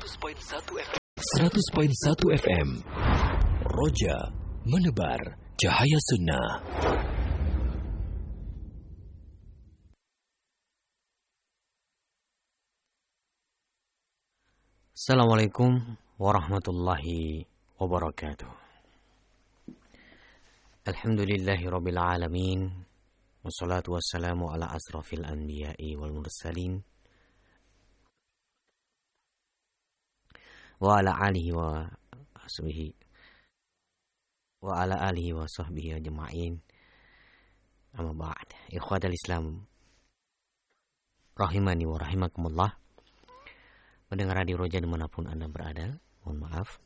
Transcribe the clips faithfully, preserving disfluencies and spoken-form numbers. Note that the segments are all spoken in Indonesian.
seratus koma satu F M. Roja menebar cahaya sunnah. Assalamualaikum warahmatullahi wabarakatuh. Alhamdulillahirabbil alamin. Wassalatu wassalamu ala asrafil anbiya'i wal mursalin. Wa ala alihi wa ashabihi wa ala alihi wa sahbihi ajma'in. Amma ba'd. Ikhwatal Islam rahimani wa rahimakumullah. Mendengar radio Roja dimanapun Anda berada, mohon maaf.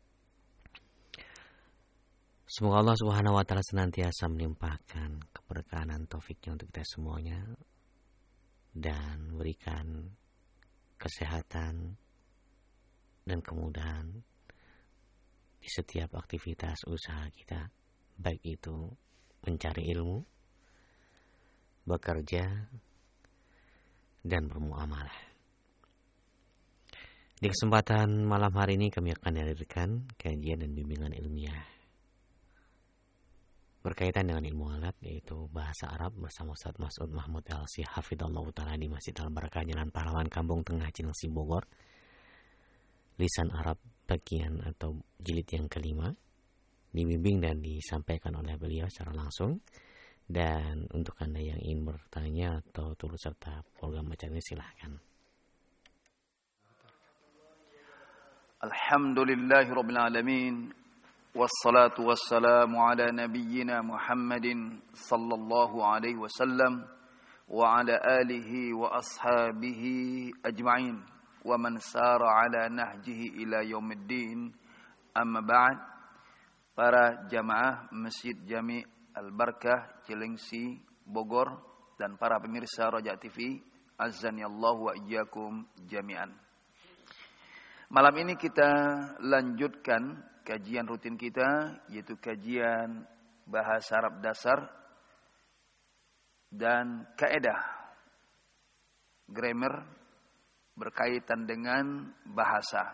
Semoga Allah Subhanahu wa Ta'ala senantiasa melimpahkan keberkahan dan taufiknya untuk kita semuanya dan berikan kesehatan dan kemudahan di setiap aktivitas usaha kita, baik itu mencari ilmu, bekerja, dan bermuamalah. Di kesempatan malam hari ini kami akan hadirkan kajian dan bimbingan ilmiah berkaitan dengan ilmu alat, yaitu bahasa Arab bersama Ustaz Mas'ud Mahmud Elsi Hafidhallahu Ta'ala di Masjid Al-Barakah Jalan Pahlawan Kampung Tengah Cilengsi Bogor. Lisan Arab bagian atau jilid yang kelima, dibimbing dan disampaikan oleh beliau secara langsung. Dan untuk Anda yang ingin bertanya atau turut serta program macam ini, silahkan. Alhamdulillahirabbil alamin, wassalatu wassalamu ala nabiyyina Muhammadin sallallahu alaihi wasallam wa ala alihi wa ashabihi ajma'in wa man sara ala nahjihi ila yaumiddin. Amma ba'd. Para jamaah Masjid Jami' Al-Barakah Cilengsi Bogor dan para pemirsa Roja T V, azzani Allah wa iyyakum jami'an. Malam ini kita lanjutkan kajian rutin kita, yaitu kajian bahasa Arab dasar dan kaidah grammar berkaitan dengan bahasa.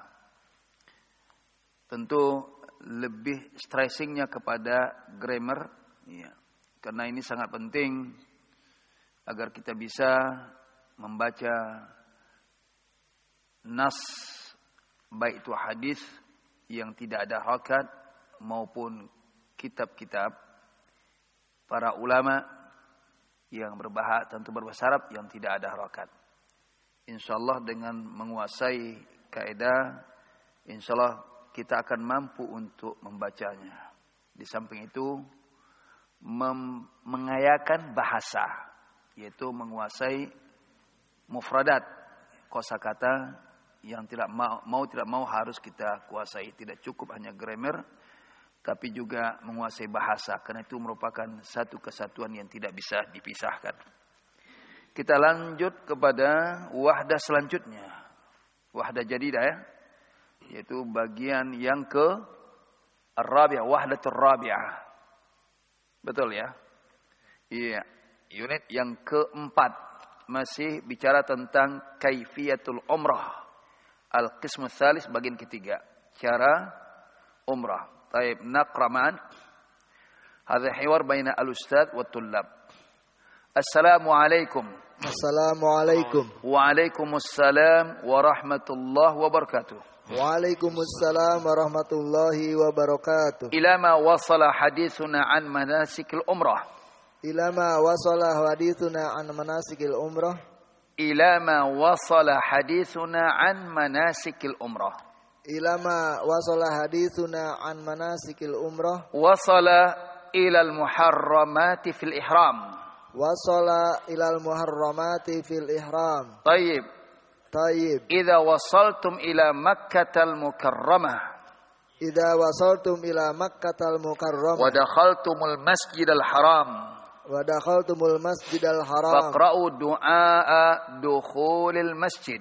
Tentu lebih stressingnya kepada grammar, ya, karena ini sangat penting agar kita bisa membaca nas, baik itu hadis yang tidak ada harakat maupun kitab-kitab para ulama yang berbahasa tentu berbahasa Arab yang tidak ada harakat. Insyaallah dengan menguasai kaidah, insyaallah kita akan mampu untuk membacanya. Di samping itu mem- mengayakan bahasa, yaitu menguasai mufradat, kosakata yang tidak mau, mau tidak mau harus kita kuasai. Tidak cukup hanya grammar, tapi juga menguasai bahasa, karena itu merupakan satu kesatuan yang tidak bisa dipisahkan. Kita lanjut kepada wahdah selanjutnya, wahdah jadidah, ya, yaitu bagian yang ke ar-rabi'ah, wahdatur rabi'ah. Betul ya? Iya, unit yang keempat masih bicara tentang kaifiyatul umrah. Al-qismu tsalis, bagian ketiga, cara umrah. Taib, naqra ma'an. Hadha hiwar baina al-ustadz wa tullab. Assalamualaikum. Assalamualaikum. Waalaikumsalam warahmatullahi wabarakatuh. Waalaikumsalam warahmatullahi wabarakatuh. Ila ma wasala hadithuna an manasikil umrah. Ila ma wasala hadithuna an manasikil umrah. Ila ma wasala hadithuna an manasikil umrah. Ila ma wasala hadithuna an manasikil umrah. Wasala ila al-muharramati fil ihram. Wasala ila al-muharramati fil ihram. Tayyib. Tayyib. Idza wasaltum ila Makkatal Mukarramah. Idza wasaltum ila Makkatal Mukarramah. Wa dakhaltumul Masjidal Haram. Wa dakhaltumul Masjidal Haram. Faqra'u du'a dukhulil masjid.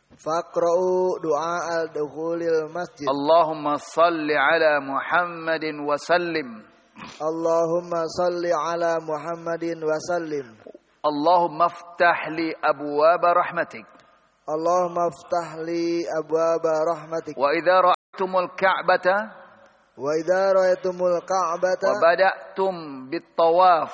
Faqra'u du'a dukhulil masjid. Allahumma salli ala Muhammadin wa sallim. Allahumma salli ala Muhammadin wa sallim. Allahumma aftah li abwaaba rahmatik. Allahumma aftah li abwaba rahmatik. Wa idza ra'aytumul ka'bata Wa idza ra'aytumul ka'bata wa bada'tum bit-tawaf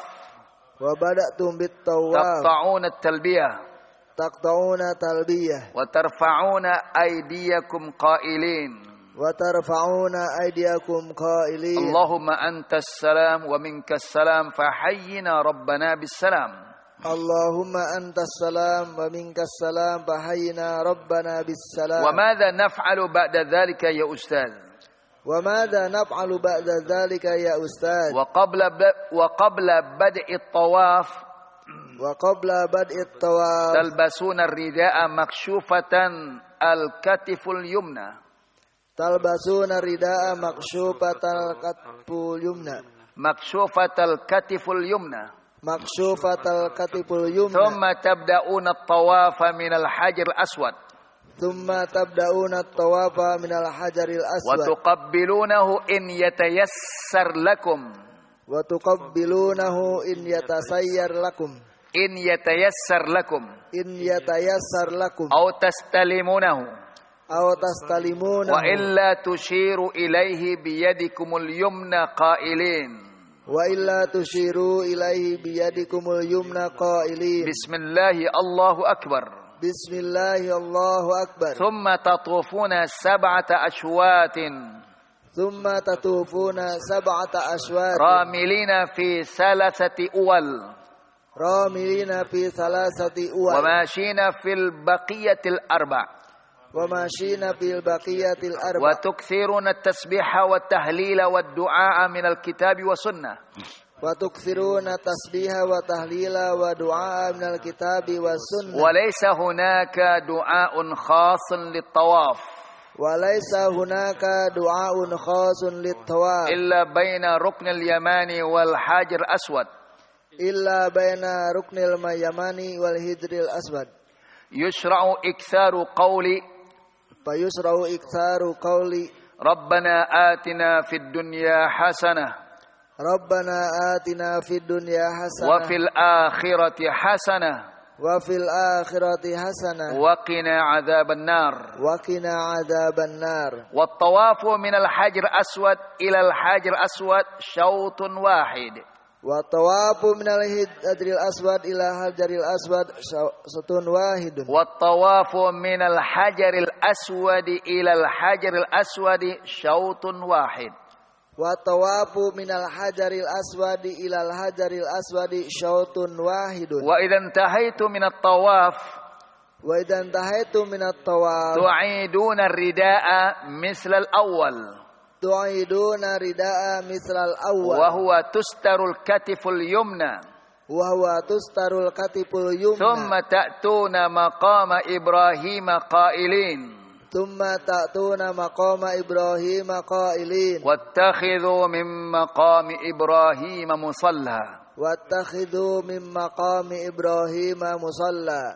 wa bada'tum bit-tawaf taqta'una at-talbiyah taqta'una talbiyah wa tarfa'una aydiyakum qailin wa tarfa'una aydiyakum qailin Allahumma antas salam wa minkas salam fahayyina rabbana bis salam. Allahumma antas salam wa minkas salam fahayyina rabbana bis salam. Wa madza naf'alu ba'da dzalika ya ustaz? Wa madza naf'alu ba'da dzalika ya ustaz? Wa qabla wa qabla bad'i at-tawaf wa qabla bad'i at-tawaf talbasuna ar-rida'a makshufatan al-katiful yumna. Talbasuna rida'a makshufatal katiful yumna. Makshufatal katiful yumna. Makshufatal katiful yumna. Thumma tabda'una at-tawafa min al-hajar al-aswad. Thumma tabda'una at-tawafa min al-hajar al-aswad. Wa tuqabbilunahu in yatayassar lakum. Wa tuqabbilunahu in yatasayyar lakum. In yatayassar lakum. In yatayassar lakum. Aw tastalimunahu. Aw tastalimunahu. Wa illa tushiru ilayhi biyadikumul yumna qailin. Wa illa tushiru ilaihi biyadikumul yumna qailin Bismillahi Allahu Akbar. Bismillahi Allahu Akbar. Thumma tatufuna sab'ata ashwatin. Thumma tatufuna sab'ata ashwatin. Ramilina fi salasati uwal. Ramilina fi salasati uwal. Wa mashina fil baqiyatil arba'. وماشينا في البقية الأربع وتكثرون التسبيح والتهليل والدعاء من الكتاب والسنة وتكثرون التسبيح والتهليل والدعاء من الكتاب والسنة وليس هناك دعاء خاص للطواف وليس هناك دعاء خاص للطواف إلا بين ركن اليماني والحجر الأسود إلا بين ركن اليماني والحجر الأسود يشرع إكثار قولي فيشرع إكثار قولي ربنا آتنا في الدنيا حسنة ربنا آتنا في الدنيا حسنة وفي الآخرة حسنة وفي الآخرة حسنة وقنا عذاب النار وقنا عذاب النار. والطواف من الحجر الأسود إلى الحجر الأسود شوط واحد والطواف من الحجر الأسود إلى الحجر الأسود شوط واحد. والطواف من الحجر الأسود إلى الحجر الأسود شوط واحد. والطواف من الحجر الأسود إلى الحجر الأسود شوط واحد. وإذا انتهيت من الطواف وإذا انتهيت من الطواف تعيدون الرداء مثل الأول تعيدون رداء مثل الأول وهو تستر الكتف اليمنى وهو تستر الكتف اليمنى ثم تأتون مقام إبراهيم قائلين ثم تأتون مقام إبراهيم قائلين واتخذوا من مقام إبراهيم مصلى واتخذوا من مقام إبراهيم مصلى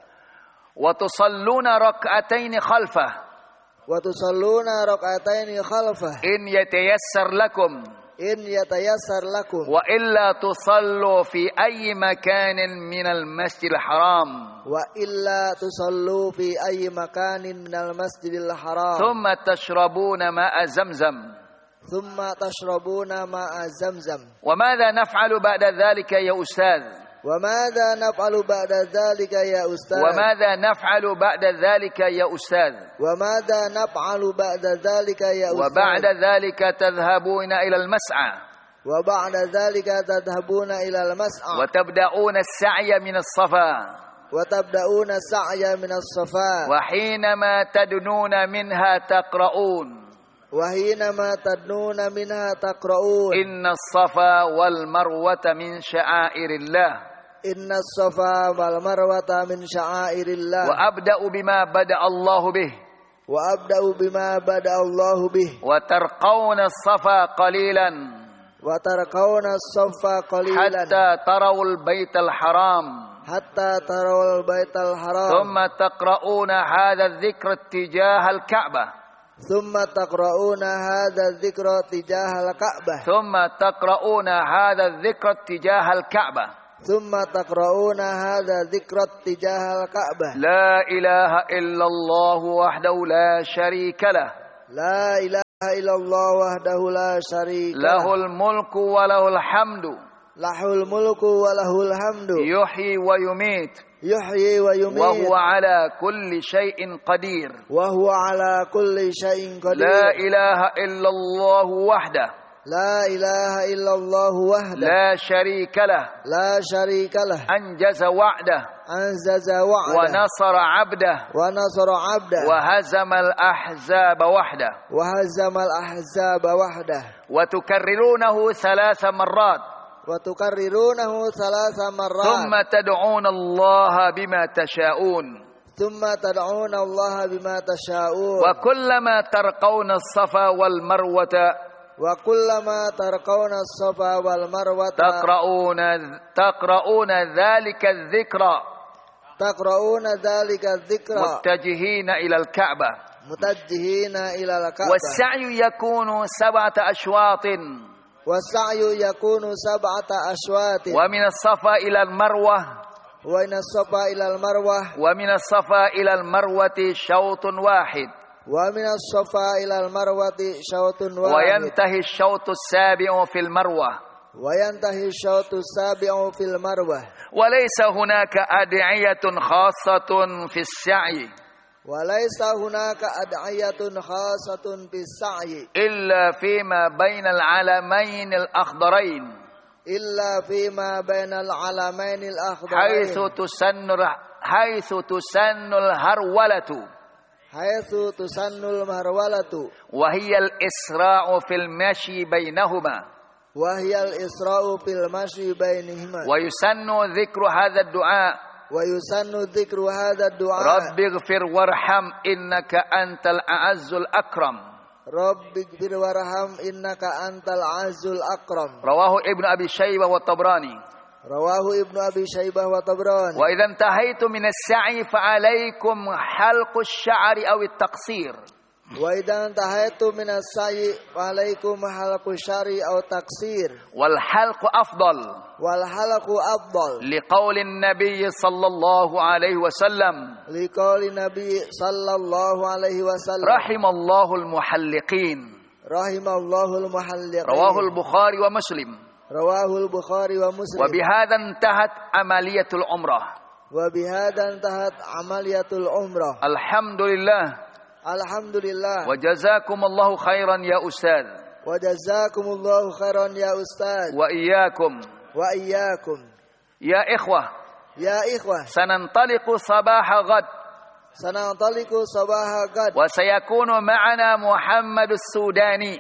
وتصلون ركعتين خلفه وتصلون ركعتين خلفه إن يتيسر لكم إن يتيسر لكم وإلا تصلوا في أي مكان من المسجد الحرام وإلا تصلوا في أي مكان من المسجد الحرام ثم تشربون ماء زمزم ثم تشربون ماء زمزم. وماذا نفعل بعد ذلك يا أستاذ؟ وماذا نفعل بعد ذلك يا أستاذ؟ وماذا نفعل بعد ذلك يا أستاذ؟ وماذا نفعل بعد ذلك يا أستاذ؟ وبعد ذلك تذهبون إلى المسعى وبعد ذلك تذهبون إلى المسعى وتبدأون السعي من الصفا وتبدأون السعي من الصفا وحينما تدنون منها تقرؤون وحينما تدنون منها تقرؤون إن الصفا والمروة من شعائر الله إن الصفا والمروة من شعائر الله وأبدأ بما بدأ الله به وأبدأ بما بدأ الله به وترقون الصفا قليلا وترقون الصفا قليلا حتى تروا البيت الحرام حتى تروا البيت الحرام ثم تقرؤون هذا الذكر اتجاه الكعبة ثم تقرؤون هذا الذكر تجاه الكعبة ثم تقرؤون هذا الذكر اتجاه الكعبة ثم تقرؤون هذا ذكر اتجاه الكعبة لا إله إلا الله وحده لا شريك له لا إله إلا الله وحده لا شريك له له الملك وله الحمد له الملك وله الحمد يحيي ويميت يحيي ويميت وهو على كل شيء قدير وهو على كل شيء قدير لا إله إلا الله وحده لا إله إلا الله وحده لا شريك له لا شريك له أنجز وعده أنجز وعده ونصر عبده ونصر عبده وهزم الأحزاب وحده وهزم الأحزاب وحده وتكررونه ثلاث مرات وتكررونه ثلاث مرات ثم تدعون الله بما تشاءون ثم تدعون الله بما تشاءون وكلما ترقون الصفا والمروة وكلما ترقون الصفا والمروة تقرؤون تقرؤون ذلك الذكر تقرؤون ذلك الذكر متجهين إلى الكعبة متجهين إلى الكعبة والسعي يكون سبعة أشواط والسعي يكون سبعة أشواط ومن الصفا إلى المروة ومن الصفا إلى المروة ومن الصفا إلى المروة شوط واحد ومن الصفا إلى المروة شوط واحد وينتهي الشوط السابع في المروة وينتهي الشوط السابع في المروة وليس هناك أدعية خاصة في السعي وليس هناك أدعية خاصة في السعي إلا فيما بين العلمين الأخضرين إلا فيما بين العلمين الأخضرين حيث تسن حيث تسن الهرولة حيث تسن المهرولة وهي الإسراع في المشي بينهما وهي الإسراء في المشي بينهما ويسن ذكر هذا الدعاء ويسن ذكر هذا الدعاء رب اغفر وارحم إنك أنت الأعز الأكرم رب اغفر وارحم إنك أنت الأعز الأكرم رواه ابن أبي شيبة والطبراني رواه ابن أبي شيبة والطبراني وإذا انتهيت من السعي فعليكم حلق الشعر أو التقصير وإذا انتهيت من السعي فعليكم حلق الشعر أو التقصير والحلق أفضل والحلق أفضل لقول النبي صلى الله عليه وسلم لقول النبي صلى الله عليه وسلم رحم الله المحلقين رحم الله المحلقين رواه البخاري ومسلم رواه البخاري ومسلم وبهذا انتهت عملية العمرة وبهذا انتهت عملية العمرة الحمد لله الحمد لله وجزاكم الله خيرا يا أستاذ وجزاكم الله خيرا يا أستاذ وإياكم وإياكم يا إخوة يا إخوة سننطلق صباح غد سننطلق صباح غد وسيكون معنا محمد السوداني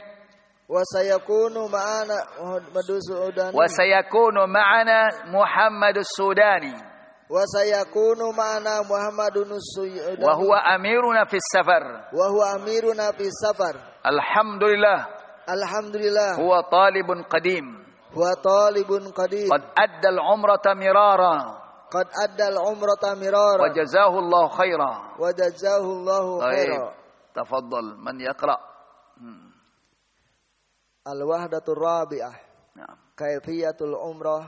وسيكون معنا محمد السوداني وسيكون معنا محمد السوداني وسيكون معنا محمد السوداني وهو أميرنا في السفر وهو أميرنا في السفر الحمد لله الحمد لله هو طالب قديم هو طالب قديم قد أدى العمرة مرارا قد أدى العمرة مرارا وجزاه الله خيرا وجزاه الله خيرا طيب تفضل من يقرأ الوحدة الرابعة نعم. كيفية العمرة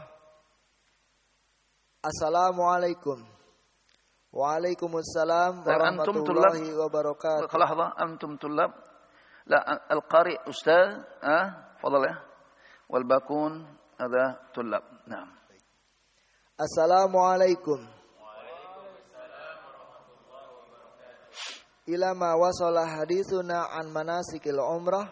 السلام عليكم وعليكم السلام ورحمة الله وبركاته لحظة أنتم طلاب لا القارئ أستاذ أه فضل والباقون هذا طلاب نعم السلام عليكم إلى ما وصل حديثنا عن مناسك العمرة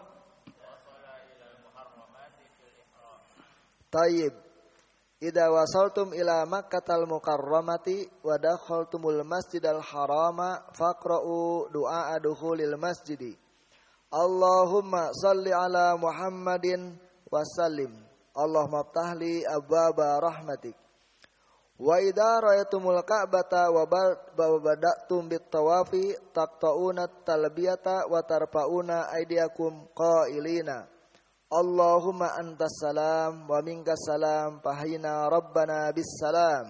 طيب إذا وصلتم إلى مكة المكرمة ودخلتم المسجد الحرام فاقرؤوا دعاء دخول المسجد اللهم صل على محمد وسلم اللهم افتح لي أبواب رحمتك وإذا رأيتم الكعبة وبدأتم بالطواف تقطعون التلبية وترفعون أيديكم قائلين اللهم أنت السلام ومنك السلام فحينا ربنا بالسلام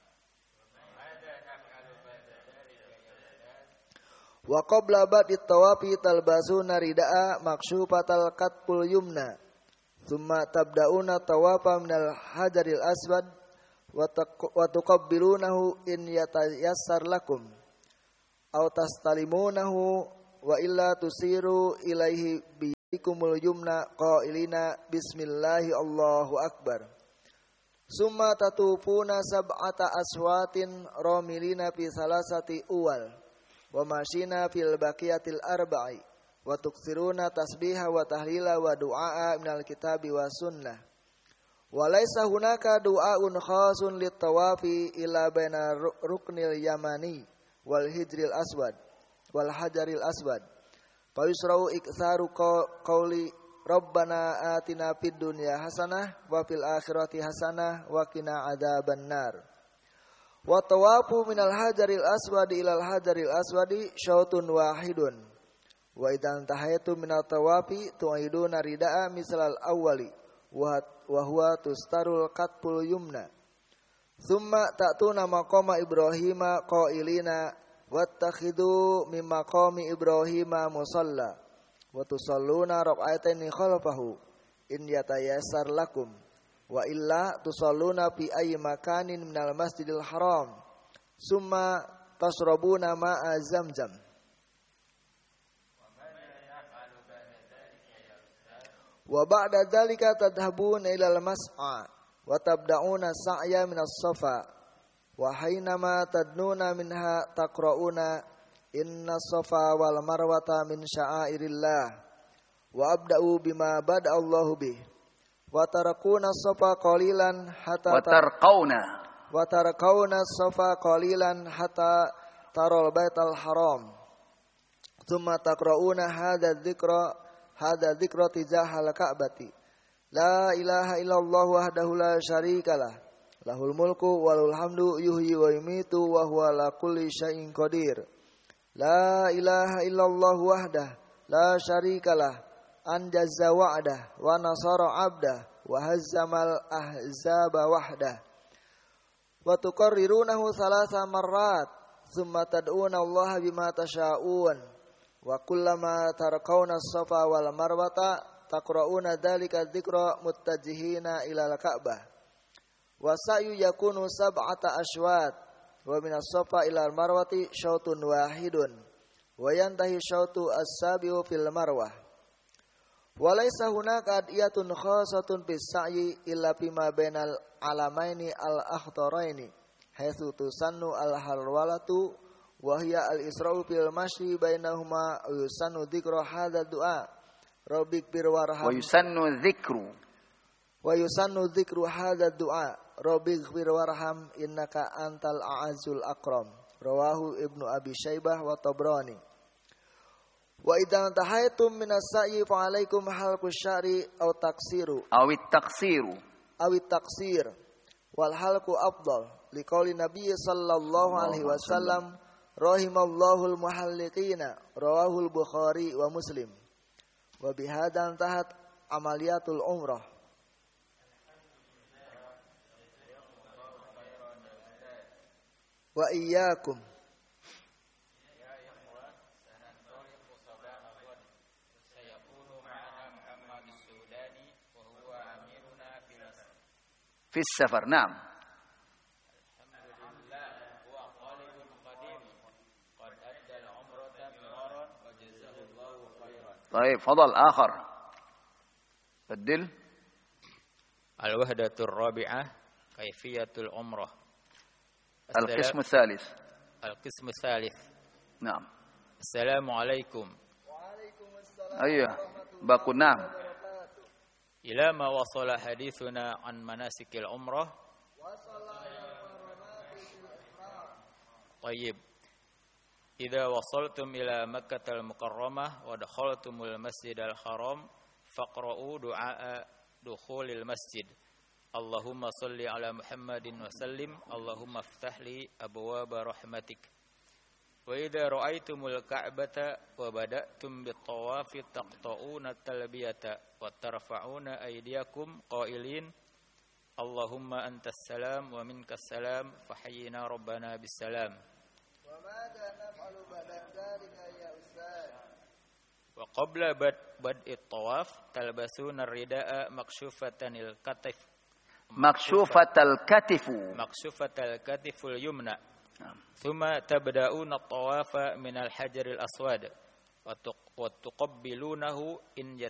وقبل بدء الطواف تلبسون رداء مكشوفة الكتف اليمنى ثم تبدأون الطواف من الحجر الأسود wa tuqabbilunahu in yatayassar lakum aw tastalimunahu wa illa tusiru ilaihi bikumul yumna qailina bismillahi Allahu akbar. Summa tatufuna sab'ata aswatin ramilina fi salasati uwal wa mashina fil baqiyatil arba'i wa tuksiruna tasbiha wa tahlila wa du'a minal kitabi wa sunnah. Wa laisa hunaka du'aun khasun lit tawafi illa baina ruknil yamani wal hijril aswad wal hajaril aswad. Fa yusra'u iktsaru qauli Rabbana atina fid dunya hasanah wa fil akhirati hasanah wa qina adzabannar. Wa tawafu minal hajaril aswadi ilal hajaril aswadi syautun wahidun. Wa idan tahaytu minat tawafi tu'iduna rida'a mislal awwali wa huwa tustarul qatful yumna. Thumma ta'tuna maqama Ibrahima qailina wattakhidu min maqami Ibrahima musalla wa tusalluna rak'ataini khalfahu in yatayassar lakum wa illa tusalluna fi ayyi makanin minal masjidil haram summa tasrabuna ma'a zamzam. Wa ba'da dzalika tadhhabuna ilal mas'a wa tabda'una sa'ya minas safa wa hainama tadnuna minha taqra'una inna safa wal marwata min sya'airillah wa abda'u bima bada'a Allahu bih wa tarakuna safa qalilan hatta wa tarqauna wa tarakuna safa qalilan hatta taral baital haram thumma taqra'una hadha dzikra hadza dzikra tijahal ka'bati la ilaha illallah wahdahu la syarikalah lahul mulku walul hamdu yuhyi wa yumitu wa huwa ala kulli syai'in qadir la ilaha illallah wahdah la syarikalah anjaza wa'dah wa nasara 'abdah wa hazzamal ahzaba wahdah wa tuqarrirunahu thalatha marrat thumma tad'una Allah bima tasha'un wa kullama tarqauna as-safa wal marwata taqra'una dzalika dzikra muttajihina ila al-ka'bah wa sa'yu yakunu sab'ata ashwat wa min as-safa ila al-marwati syautun wahidun wa yantahi syautu as-sabiu fil marwah wa laysa hunaka adiyatun khasatun bis sa'yi illa bima bainal alamaini al-akhtaraini haitsu tusannu al-harwalatu wa hiya al-isra'u fil masyi bainahuma yusannu dzikra hadza du'a rabbik bir warham wa yusannu dzikru wa yusannu dzikru hadza du'a rabbik bir warham innaka antal a'azzul akram rawahu Ibnu Abi Syaibah wa Tabrani. Wa idzan tahaytum minas sa'yi fa alaikum halqus syari aw taksiru awit taksiru awit taksir wal halqu afdal liqauli nabiy sallallahu alaihi wasallam rahimallahul muhalliqina rawahul Bukhari wa Muslim. Wa bihadan tahat amaliyatul umrah. Wa iyyakum fi safar. Naam. طيب فضل آخر بدل. الوحدة الرابعة كيفية العمرة. القسم الثالث. القسم الثالث. نعم. السلام عليكم. وعليكم السلام. أيوه باقو. نعم. إلى ما وصل حديثنا عن مناسك العمرة. طيب. إذا وصلتم إلى مكة المكرمة ودخلتم المسجد الحرام فاقرؤوا دعاء دخول المسجد اللهم صل على محمد وسلم اللهم افتح لي أبواب رحمتك. وإذا رأيتم الكعبة وبدأتم بالطواف تقطعون التلبية وترفعون أيديكم قائلين اللهم أنت السلام ومنك السلام فحينا ربنا بالسلام. وماذا نفعل بعد ذلك يا أستاذ؟ وقبل بدء الطواف تلبسون الرداء مكشوفة الكتف makshufatal katifu makshufatal katiful yumna. Thumma tabda'una at-tawafa min al-hajaril aswad wa tuqabbilunahu in